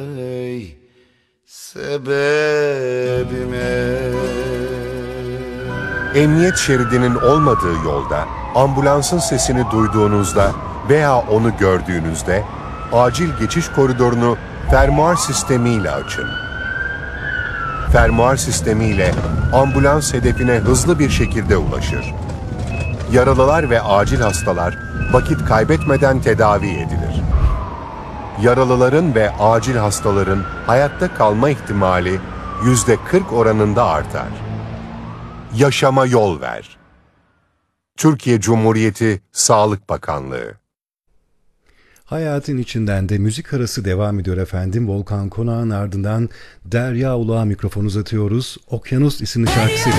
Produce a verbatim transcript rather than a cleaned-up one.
ey sebebime. Emniyet şeridinin olmadığı yolda ambulansın sesini duyduğunuzda veya onu gördüğünüzde acil geçiş koridorunu fermuar sistemiyle açın. Fermuar sistemiyle ambulans hedefine hızlı bir şekilde ulaşır. Yaralılar ve acil hastalar vakit kaybetmeden tedavi edilir. Yaralıların ve acil hastaların hayatta kalma ihtimali yüzde kırk oranında artar. Yaşama yol ver. Türkiye Cumhuriyeti Sağlık Bakanlığı. Hayatın içinden de müzik arası devam ediyor efendim. Volkan Konak'ın ardından Derya Uluğ'a mikrofon uzatıyoruz. Okyanus isimli şarkısıyla